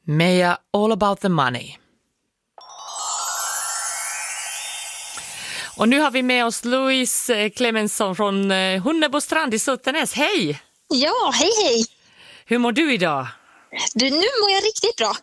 Meja, All about the money. Och nu har vi med oss Louise Clemensson från Hunnebostrand i Sotenäs. Hej! Ja, hej! Hur mår du idag? Du, nu mår jag riktigt bra.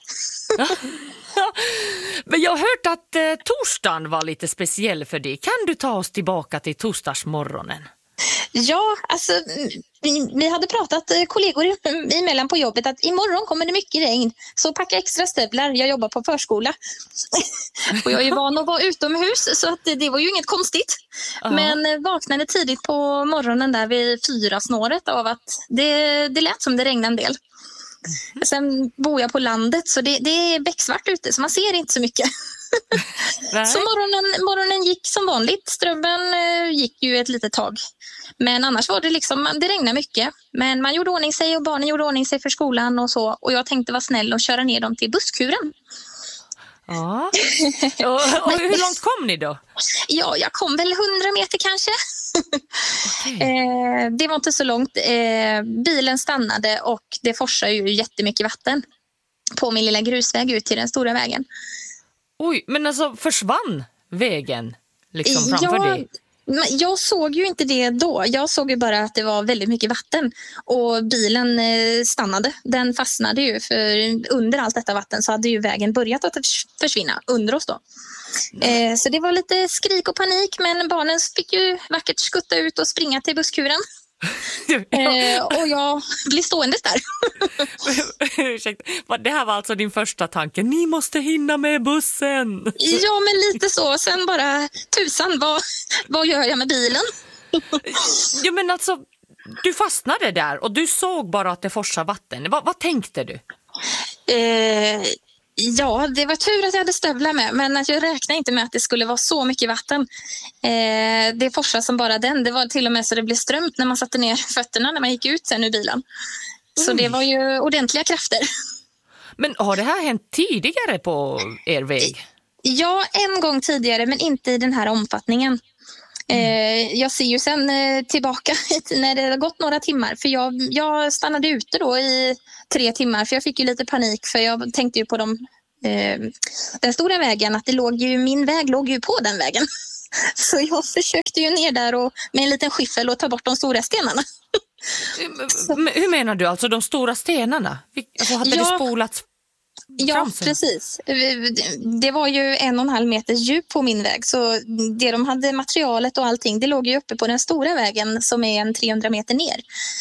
Men jag har hört att torsdagen var lite speciell för dig. Kan du ta oss tillbaka till torsdagsmorgonen? Ja, alltså vi hade pratat kollegor emellan på jobbet att imorgon kommer det mycket regn. Så packa extra stövlar, jag jobbar på förskola. Och jag är ju van att vara utomhus så att det var ju inget konstigt. Men vaknade tidigt på morgonen där vid 4-snåret av att det lät som det regnade en del. Sen bor jag på landet så det är becksvart ute så man ser inte så mycket. Så morgonen gick som vanligt. Strömmen gick ju ett litet tag. Men annars var det liksom, det regnade mycket. Men man gjorde ordning sig och barnen gjorde ordning sig för skolan och så. Och jag tänkte vara snäll och köra ner dem till busskuren. Ja. Och hur långt kom ni då? Ja, jag kom väl 100 meter kanske. Okay. Det var inte så långt. Bilen stannade och det forsade ju jättemycket vatten på min lilla grusväg ut till den stora vägen. Oj, men alltså försvann vägen liksom framför dig? Jag såg ju inte det då. Jag såg ju bara att det var väldigt mycket vatten och bilen stannade. Den fastnade ju för under allt detta vatten så hade ju vägen börjat att försvinna under oss då. Så det var lite skrik och panik men barnen fick ju vackert skutta ut och springa till busskuren. Och jag blev stående där. Ursäkta, det här var alltså din första tanke. Ni måste hinna med bussen. Ja, men lite så. Sen bara, tusan, vad gör jag med bilen? Ja, men alltså, du fastnade där och du såg bara att det forsade vatten. Vad tänkte du? Ja, det var tur att jag hade stövlar med, men att jag räknade inte med att det skulle vara så mycket vatten. Det forsade som bara den. Det var till och med så det blev strömt när man satte ner fötterna när man gick ut sen ur bilen. Så det var ju ordentliga krafter. Men har det här hänt tidigare på er väg? Ja, en gång tidigare, men inte i den här omfattningen. Jag ser ju sen tillbaka när det har gått några timmar. För jag stannade ute då i 3 timmar. För jag fick ju lite panik. För jag tänkte ju på den stora vägen. Att min väg låg ju på den vägen. Så jag försökte ju ner där med en liten skiffel och ta bort de stora stenarna. Hur menar du? Alltså de stora stenarna? Alltså hade det spolats? Ja, precis. Det var ju 1,5 meter djup på min väg. Så det de hade, materialet och allting, det låg ju uppe på den stora vägen som är 300 meter ner.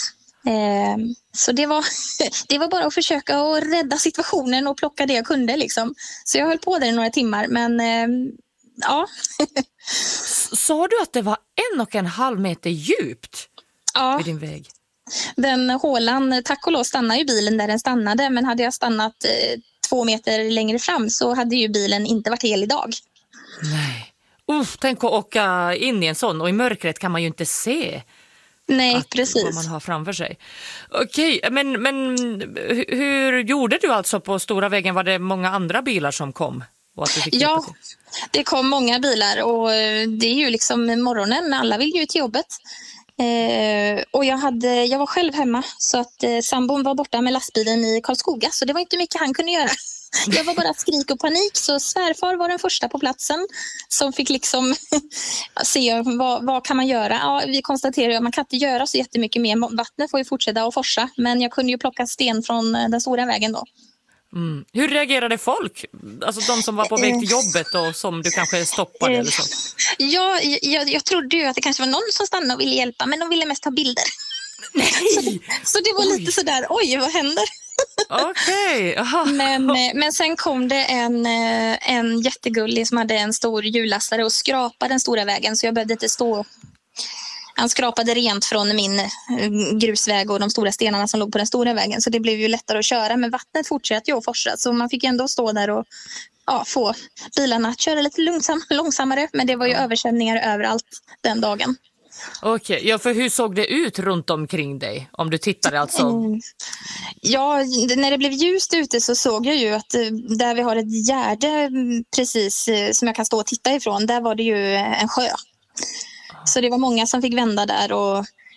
Så det var bara att försöka att rädda situationen och plocka det jag kunde liksom. Så jag höll på där i några timmar, men ja. Sa du att det var 1,5 meter djupt vid din väg? Den hålan, tack och lov stannade ju bilen där den stannade, men hade jag stannat 2 meter längre fram så hade ju bilen inte varit hel idag. Nej. Tänk att åka in i en sån och i mörkret kan man ju inte se. Nej, precis. Vad man har framför sig. Okej, men hur gjorde du alltså på stora vägen? Var det många andra bilar som kom? Och att du fick det kom många bilar och det är ju liksom morgonen, alla vill ju till jobbet. Och jag var själv hemma så att sambon var borta med lastbilen i Karlskoga så det var inte mycket han kunde göra. Jag var bara skrik och panik så svärfar var den första på platsen som fick liksom se vad kan man göra. Ja, vi konstaterar att man kan inte göra så jättemycket mer. Vattnet får ju fortsätta att forsa men jag kunde ju plocka sten från den stora vägen då. Hur reagerade folk? Alltså de som var på väg till jobbet och som du kanske stoppade eller så? Ja, jag trodde ju att det kanske var någon som stannade och ville hjälpa men de ville mest ha bilder. Nej! Så det var lite sådär, oj vad händer? Okej. Men sen kom det en jättegullig som hade en stor hjullastare och skrapade den stora vägen så jag behövde inte stå. Han skrapade rent från min grusväg och de stora stenarna som låg på den stora vägen så det blev ju lättare att köra men vattnet fortsatte ju att forsa så man fick ändå stå där och få bilarna att köra lite långsammare men det var ju översvämningar överallt den dagen. Okej, ja, för hur såg det ut runt omkring dig om du tittade alltså? Ja, när det blev ljust ute så såg jag ju att där vi har ett gärde precis som jag kan stå och titta ifrån, där var det ju en sjö. Så det var många som fick vända där och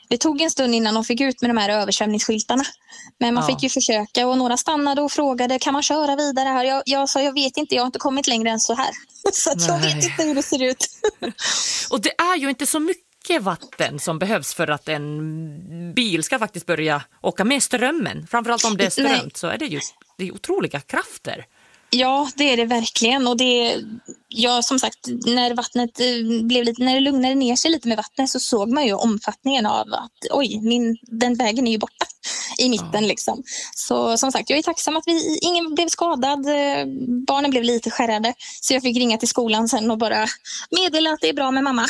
Det tog en stund innan de fick ut med de här översvämningsskyltarna. Men man fick ju försöka och några stannade och frågade, kan man köra vidare här? Jag sa, jag vet inte, jag har inte kommit längre än så här. Så att jag vet inte hur det ser ut. Och det är ju inte så mycket vatten som behövs för att en bil ska faktiskt börja åka med strömmen. Framförallt om det är strömt så är det är otroliga krafter. Ja, det är det verkligen. Och som sagt, när det lugnade ner sig lite med vattnet så såg man ju omfattningen av att den vägen är ju borta i mitten liksom. Så som sagt, jag är tacksam att ingen blev skadad. Barnen blev lite skärrade. Så jag fick ringa till skolan sen och bara meddela att det är bra med mamma.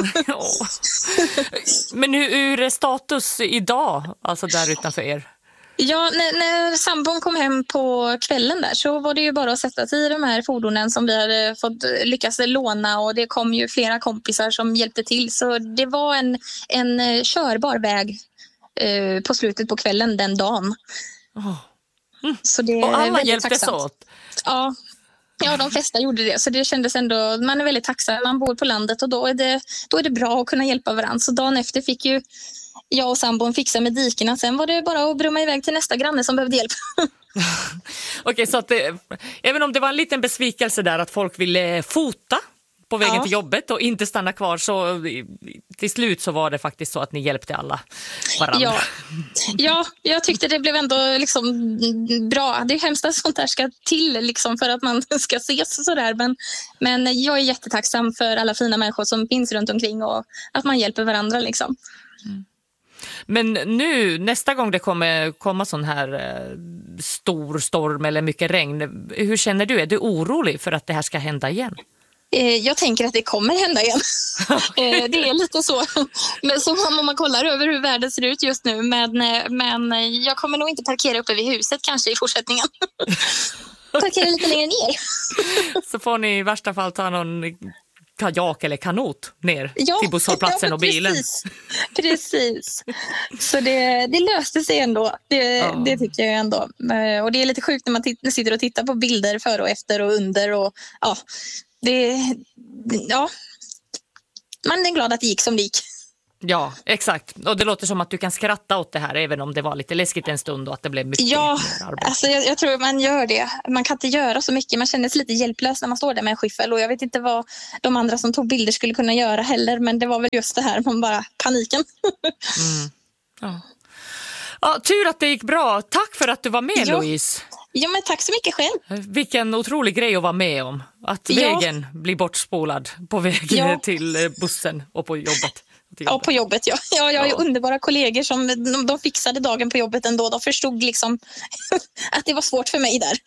Men hur är status idag, alltså där utanför er? Ja, när sambon kom hem på kvällen där så var det ju bara att sätta sig i de här fordonen som vi hade fått lyckas låna och det kom ju flera kompisar som hjälpte till. Så det var en körbar väg på slutet på kvällen den dagen. Så det och alla hjälptes åt? Ja, de flesta gjorde det. Så det kändes ändå, man är väldigt tacksam. Man bor på landet och då är det bra att kunna hjälpa varandra. Så dagen efter fick ju jag och sambon fixa med dikerna. Sen var det bara att brumma iväg till nästa granne som behövde hjälp. Okej, så att även om det var en liten besvikelse där att folk ville fota på vägen till jobbet och inte stanna kvar så till slut så var det faktiskt så att ni hjälpte alla varandra. Ja, jag tyckte det blev ändå liksom bra. Det är hemskt att sånt här ska till liksom för att man ska ses sådär. Men jag är jättetacksam för alla fina människor som finns runt omkring och att man hjälper varandra liksom. Men nu, nästa gång det kommer komma sån här stor storm eller mycket regn, hur känner du? Är du orolig för att det här ska hända igen? Jag tänker att det kommer hända igen. Det är lite så. Men så om man kollar över hur världen ser ut just nu. Men jag kommer nog inte parkera uppe vid huset kanske i fortsättningen. Parkera lite längre ner. Så får ni i värsta fall ta någon kajak eller kanot ner till busshållplatsen och bilen. Precis. Så det löste sig ändå. Det tycker jag ändå. Och det är lite sjukt när man sitter och tittar på bilder före och efter och under. Och, man är glad att det gick som det gick. Ja, exakt. Och det låter som att du kan skratta åt det här även om det var lite läskigt en stund och att det blev mycket arbete. Alltså jag tror man gör det. Man kan inte göra så mycket. Man känner sig lite hjälplös när man står där med en skyffel. Och jag vet inte vad de andra som tog bilder skulle kunna göra heller. Men det var väl just det här, man bara paniken. Ja, tur att det gick bra. Tack för att du var med, Louise. Ja, men tack så mycket själv. Vilken otrolig grej att vara med om. Att vägen blir bortspolad på väg till bussen och på jobbet. Ja, på jobbet, ja. Jag har ju underbara kollegor som de fixade dagen på jobbet ändå. De förstod liksom att det var svårt för mig där.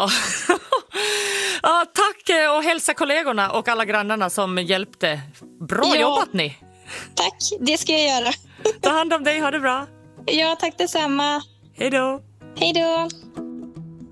Ja, tack och hälsa kollegorna och alla grannarna som hjälpte. Bra jobbat ni. Tack, det ska jag göra. Ta hand om dig, ha det bra. Ja, tack detsamma. Hej då. Hej då.